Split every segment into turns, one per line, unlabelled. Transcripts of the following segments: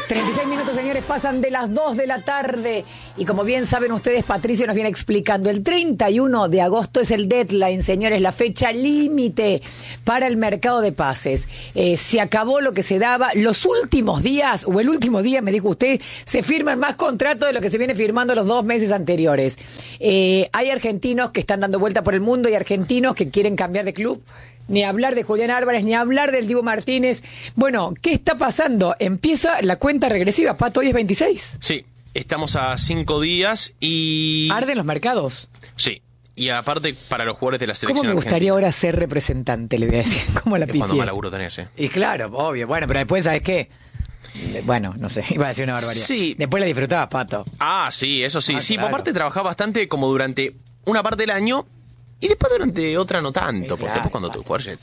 36 minutos, señores, pasan de las 2 de la tarde. Y como bien saben ustedes, Patricio nos viene explicando, el 31 de agosto es el deadline, señores, la fecha límite para el mercado de pases. Se acabó lo que se daba. Los últimos días, o el último día, me dijo usted, se firman más contratos de lo que se viene firmando los 2 meses anteriores. Hay argentinos que están dando vuelta por el mundo y argentinos que quieren cambiar de club. Ni hablar de Julián Álvarez, ni hablar del Dibu Martínez. Bueno, ¿qué está pasando? Empieza la cuenta regresiva, Pato, hoy es 26.
Sí, estamos a 5 días y...
¿Arden los mercados?
Sí, y aparte para los jugadores de la selección
¿Cómo me gustaría
argentina?
ahora ser representante, le voy a decir? ¿Cómo la
Es cuando
pifié?
más laburo tenés,
Y claro, obvio, bueno, pero después, ¿sabes qué? Bueno, no sé, iba a decir una barbaridad.
Sí.
Después la disfrutabas, Pato.
Ah, sí, eso sí. Sí,
claro.
aparte trabajás bastante como durante una parte del año y después durante otra no tanto. Porque
Claro,
después cuando tu jugador ya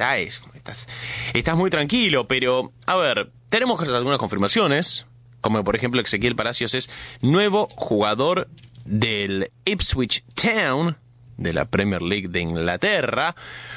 estás muy tranquilo. Pero, a ver, tenemos algunas confirmaciones. Como por ejemplo Ezequiel Palacios es nuevo jugador del Ipswich Town de la Premier League de Inglaterra.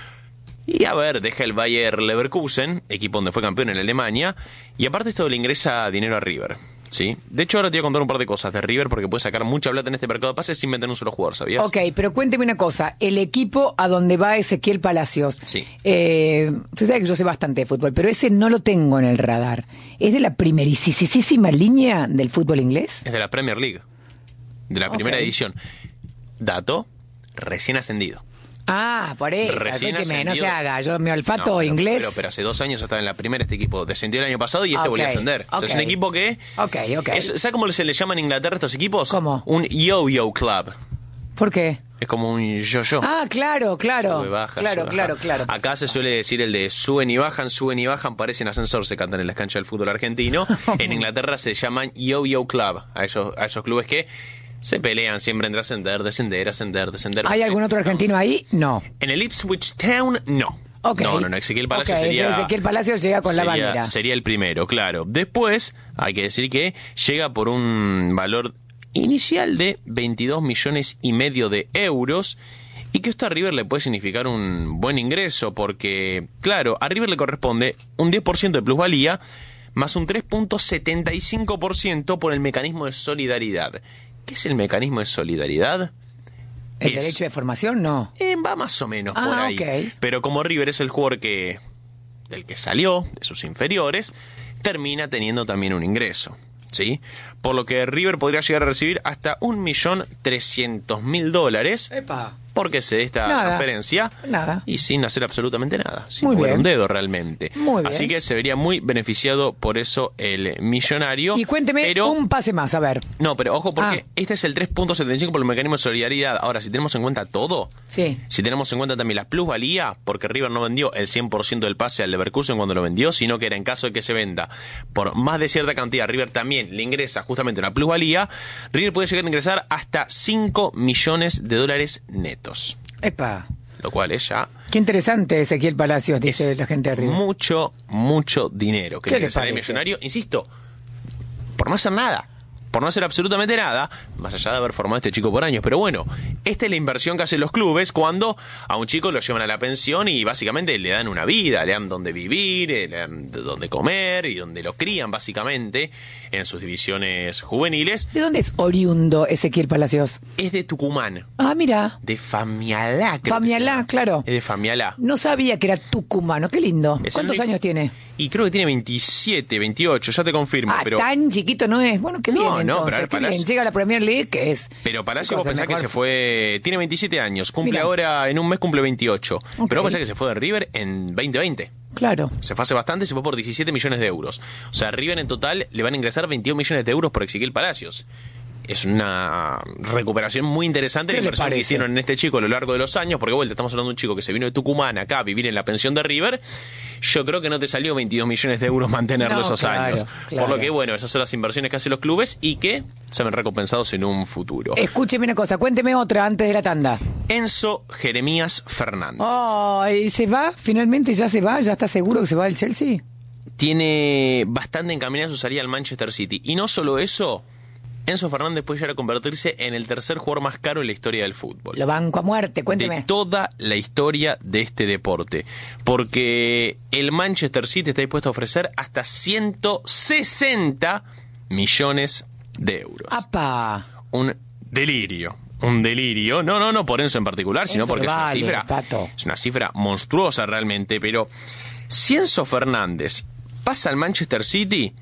Y a ver, deja el Bayer Leverkusen, equipo donde fue campeón en Alemania. Y aparte esto le ingresa dinero a River, ¿sí? De hecho ahora te voy a contar un par de cosas de River porque puede sacar mucha plata en este mercado de pases sin vender un solo jugador, ¿sabías?
Ok, pero cuénteme una cosa. El equipo a donde va Ezequiel Palacios.
Sí.
Usted sabe que yo sé bastante de fútbol, pero ese no lo tengo en el radar. ¿Es de la primerísima línea del fútbol inglés?
Es de la Premier League, de la primera
Ok.
edición. Dato, recién ascendido.
Ah, por eso.
Recién
Escúcheme, no
ascendido.
se haga. Yo mi olfato
No, pero-
inglés.
Pero hace 2 años estaba en la primera este equipo. Descendió el año pasado y este
Ok,
volvió a ascender. O sea, es un
ok.
equipo que...
Ok.
¿Sabes cómo se le llama en Inglaterra a estos equipos?
¿Cómo?
Un yo-yo club.
¿Por qué?
Es como un yo-yo.
Ah, claro.
Sube, baja,
Claro.
sube, baja. Acá se suele decir el de suben y bajan, parecen ascensor, se cantan en las canchas del fútbol argentino. En Inglaterra se llaman yo-yo club, a esos clubes que se pelean siempre entre ascender, descender.
¿Hay algún otro argentino ahí? No.
En el Ipswich Town, no.
Ok.
No, Ezequiel Palacios
Ok,
sería...
Ezequiel Palacios llega con la bandera.
Sería el primero, claro. Después, hay que decir que llega por un valor inicial de 22,5 millones de euros y que esto a River le puede significar un buen ingreso porque, claro, a River le corresponde un 10% de plusvalía más un 3.75% por el mecanismo de solidaridad. ¿Qué es el mecanismo de solidaridad?
¿El derecho de formación? No.
Va más o menos por
Ah,
ahí.
ok.
Pero como River es el jugador del que salió, de sus inferiores, termina teniendo también un ingreso, ¿sí? Por lo que River podría llegar a recibir hasta $1.300.000
Epa.
porque se dé esta
Nada.
transferencia
Nada.
y sin hacer absolutamente nada, sin
Muy
mover
bien.
un dedo realmente.
Muy bien.
Así que se vería muy beneficiado por eso el millonario.
Y cuénteme
pero...
un pase más, a ver.
No, pero ojo porque
Ah.
este es el 3.75 por el mecanismo de solidaridad. Ahora, si tenemos en cuenta todo,
Sí.
si tenemos en cuenta también la plusvalía, porque River no vendió el 100% del pase al Leverkusen cuando lo vendió, sino que era en caso de que se venda por más de cierta cantidad, River también le ingresa justamente una plusvalía, River puede llegar a ingresar hasta $5 millones netos.
Epa.
Lo cual es ya
Qué interesante Ezequiel Palacios, dice
es
la gente de River.
mucho dinero que
¿Qué
le
le
ingresará el
parece?
millonario, insisto, por no hacer nada. Por no hacer absolutamente nada, más allá de haber formado a este chico por años. Pero bueno, esta es la inversión que hacen los clubes cuando a un chico lo llevan a la pensión y básicamente le dan una vida, le dan donde vivir, le dan donde comer y donde lo crían básicamente en sus divisiones juveniles.
¿De dónde es oriundo Ezequiel Palacios?
Es de Tucumán,
Ah, mira.
de Famialá. creo que
Famialá,
se llama.
claro.
Es de Famialá.
No sabía que era tucumano. Qué lindo.
Es
¿Cuántos
el único-
años tiene?
Y creo que tiene 27, 28, ya te confirmo.
Ah,
pero
tan chiquito no es. Bueno, qué bien
No,
entonces.
pero a ver,
qué bien.
Palacios-
Llega a la Premier League, que es...
Pero Palacio,
qué
vos
cosa,
pensás que
mejor.
se fue... Tiene 27 años, cumple
Mira.
ahora, en un mes cumple 28.
Ok.
Pero vos pensás que se fue de River en 2020.
Claro.
Se fue hace bastante, se fue por 17 millones de euros. O sea, River en total le van a ingresar 21 millones de euros por Ezequiel Palacios. Es una recuperación muy interesante
¿Qué
la
le
inversión que
parece?
hicieron en este chico a lo largo de los años, porque vuelta, estamos hablando de un chico que se vino de Tucumán acá a vivir en la pensión de River. Yo creo que no te salió 22 millones de euros mantenerlo
No,
esos
claro,
años.
claro.
Por lo que, bueno, esas son las inversiones que hacen los clubes y que se ven recompensados en un futuro.
Escúcheme una cosa, cuénteme otra antes de la tanda.
Enzo Jeremías Fernández.
¿Y se va? ¿Finalmente ya se va? ¿Ya está seguro que se va del Chelsea?
Tiene bastante encaminada su salida al Manchester City. Y no solo eso, Enzo Fernández puede llegar a convertirse en el tercer jugador más caro en la historia del fútbol.
Lo banco a muerte, cuénteme.
De toda la historia de este deporte. Porque el Manchester City está dispuesto a ofrecer hasta 160 millones de euros.
¡Apa!
Un delirio. No por Enzo en particular, sino
Eso
porque
vale,
es una cifra monstruosa realmente. Pero si Enzo Fernández pasa al Manchester City,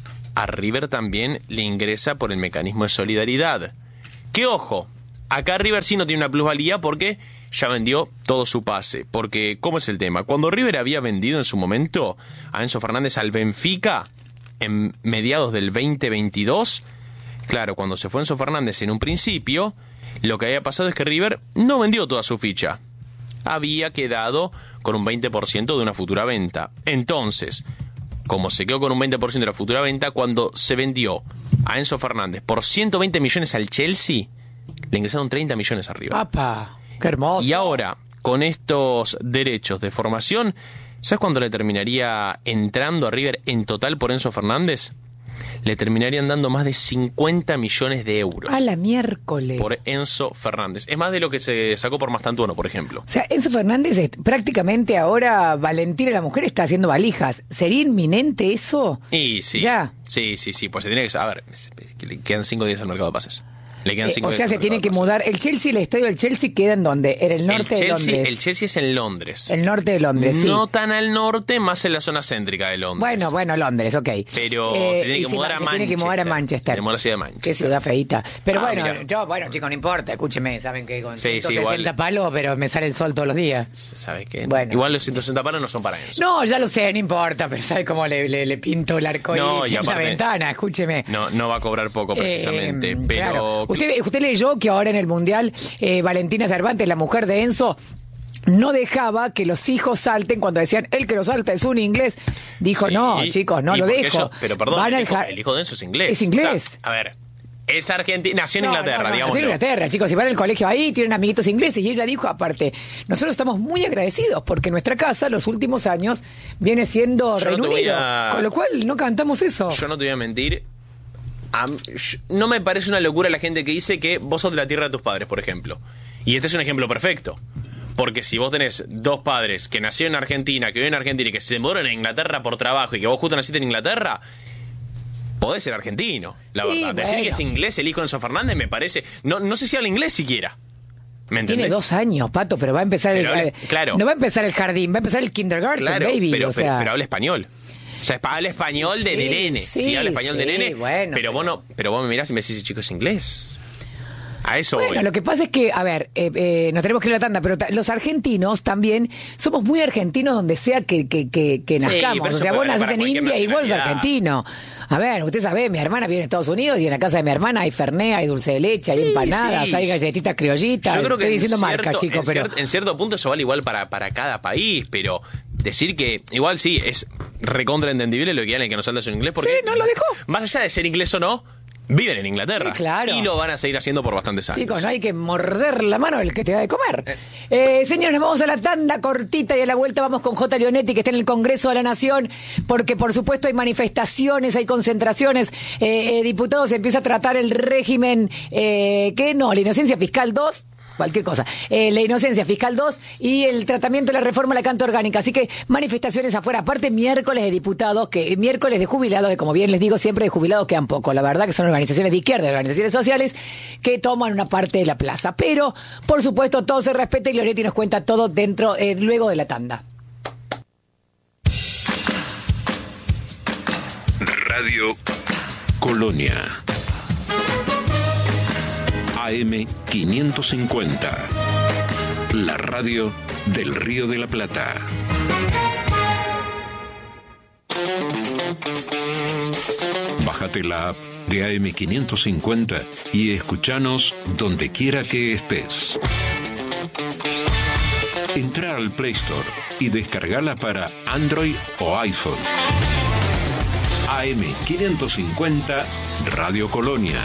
a River también le ingresa por el mecanismo de solidaridad. Que ojo, acá River sí no tiene una plusvalía porque ya vendió todo su pase. Porque, ¿cómo es el tema? Cuando River había vendido en su momento a Enzo Fernández al Benfica, en mediados del 2022, claro, cuando se fue Enzo Fernández en un principio, lo que había pasado es que River no vendió toda su ficha. Había quedado con un 20% de una futura venta. Entonces, como se quedó con un 20% de la futura venta, cuando se vendió a Enzo Fernández por 120 millones al Chelsea, le ingresaron 30 millones a River.
¡Apa! ¡Qué hermoso!
Y ahora, con estos derechos de formación, ¿sabes cuánto le terminaría entrando a River en total por Enzo Fernández? Le terminarían dando más de 50 millones de euros.
¡A la miércoles!
Por Enzo Fernández. Es más de lo que se sacó por Mastantuono, por ejemplo.
O sea, Enzo Fernández, prácticamente ahora Valentina, la mujer, está haciendo valijas. ¿Sería inminente eso?
Y sí.
Ya.
Sí. Pues se tiene que saber. Le quedan 5 días al mercado de pases. Le quedan 5
o
días
sea,
al
se
mercado
tiene
de
que
pases.
mudar. El estadio del Chelsea queda ¿en dónde? En el norte de Londres.
El Chelsea es en Londres.
El norte de Londres, sí.
No tan al norte, más en la zona céntrica de Londres.
Bueno, Londres, ok.
Pero se tiene
y
que mudar a
se
Manchester.
tiene que mudar a Manchester.
Tenemos la ciudad de Manchester.
Qué ciudad feíta. Pero
Mirá.
chicos, no importa, escúcheme, saben que con
Sí,
160
igual.
palos, pero me sale el sol todos los días.
¿Sabes qué?
Bueno.
Igual los 160 palos no son para Enzo.
No, ya lo sé, no importa, pero ¿sabe cómo le pinto el arcoíris
No, y
en la
aparte-
ventana? Escúcheme.
No va a cobrar poco precisamente. Pero
Claro. Usted leyó que ahora en el Mundial Valentina Cervantes, la mujer de Enzo, no dejaba que los hijos salten cuando decían, el que lo salta es un inglés. Dijo,
sí,
no, chicos, no
y
lo
porque
dejo.
pero perdón,
Van al
el hijo de Enzo es inglés.
Es inglés.
O sea, a ver, es argentino, nació en Inglaterra,
no,
digamos.
nació en Inglaterra, chicos, si van al colegio ahí, tienen amiguitos ingleses. Y ella dijo, aparte, nosotros estamos muy agradecidos porque nuestra casa, los últimos años, viene siendo
Yo
Reino
no te voy
Unido.
a-
Con lo cual, no cantamos eso.
Yo no te voy a mentir. No me parece una locura la gente que dice que vos sos de la tierra de tus padres, por ejemplo. Y este es un ejemplo perfecto. Porque si vos tenés dos padres que nacieron en Argentina, que viven en Argentina y que se mudaron en Inglaterra por trabajo y que vos justo naciste en Inglaterra, podés ser argentino, la
Sí,
verdad. Decir
bueno.
que es inglés el hijo de Enzo Fernández me parece... No sé si habla inglés siquiera. ¿Me entendés?
Tiene 2 años, Pato, pero va a empezar
Pero
no va a empezar el jardín, va a empezar el kindergarten,
Claro,
baby.
pero,
o sea,
pero habla español. O sea, habla español de
Sí,
nene. Sí, habla español de
sí,
nene.
bueno,
pero vos me mirás y me decís, chico, es inglés. A eso
Bueno,
voy.
lo que pasa es que, a ver, nos tenemos que ir a la tanda, pero los argentinos también somos muy argentinos donde sea que nazcamos.
pero
O sea,
eso
vos
puede
nacés
para
en
cualquier
India, igual sos
nacionalidad.
argentino. A ver, usted sabe, mi hermana vive en Estados Unidos y en la casa de mi hermana hay fernet, hay dulce de leche, hay
Sí,
empanadas,
sí.
hay galletitas criollitas.
Yo creo que
Estoy
en
diciendo
cierto-
marca, chicos, pero...
en cierto punto eso vale igual para cada país, pero decir que igual sí es recontra entendible lo que quieren que nos saltes en inglés, porque
Sí, no lo dejó.
más allá de ser inglés o no, viven en Inglaterra.
Sí, claro.
Y lo van a seguir haciendo por bastantes años.
Chicos, no hay que morder la mano del que te da de comer. Señores, vamos a la tanda cortita y a la vuelta vamos con J. Leonetti, que está en el Congreso de la Nación, porque por supuesto hay manifestaciones, hay concentraciones. Diputados, empieza a tratar el régimen, la inocencia fiscal 2. Cualquier cosa. La inocencia fiscal 2 y el tratamiento de la reforma a la Carta Orgánica. Así que manifestaciones afuera. Aparte, miércoles de diputados, miércoles de jubilados, que como bien les digo, siempre de jubilados quedan poco. La verdad que son organizaciones de izquierda, organizaciones sociales, que toman una parte de la plaza. Pero, por supuesto, todo se respeta y Leonetti nos cuenta todo luego de la tanda.
Radio Colonia. AM 550. La radio del Río de la Plata. Bájate la app de AM 550 y escuchanos donde quiera que estés. Entra al Play Store y descargala para Android o iPhone. AM 550 Radio Colonia.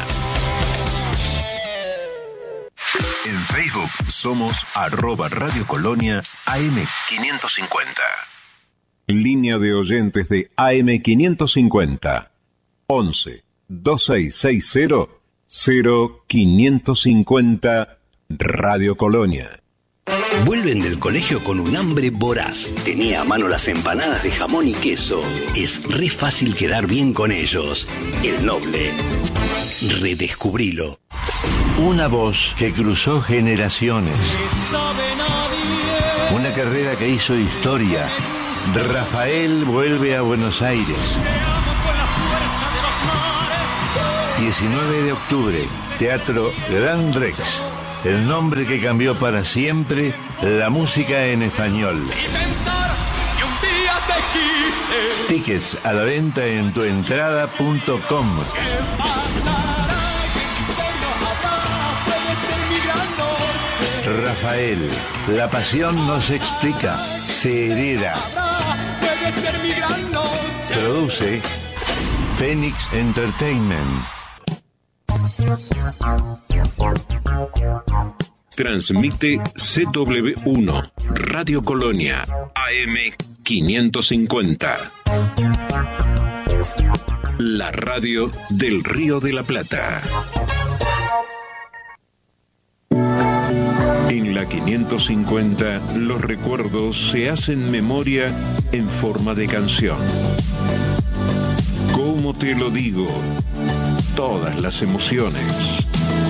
En Facebook somos @Radio Colonia AM 550. Línea de oyentes de AM 550. 11 2660 0550 Radio Colonia.
Vuelven del colegio con un hambre voraz. Tenía a mano las empanadas de jamón y queso. Es re fácil quedar bien con ellos. El Noble. Redescubrilo.
Una voz que cruzó generaciones. Una carrera que hizo historia. Rafael vuelve a Buenos Aires. 19 de octubre, Teatro Gran Rex. El nombre que cambió para siempre la música en español. Tickets a la venta en tuentrada.com. Rafael, la pasión no se explica, se hereda. Produce Phoenix Entertainment.
Transmite CW1, Radio Colonia, AM 550. La radio del Río de la Plata. En la 550, los recuerdos se hacen memoria en forma de canción. ¿Cómo te lo digo? Todas las emociones.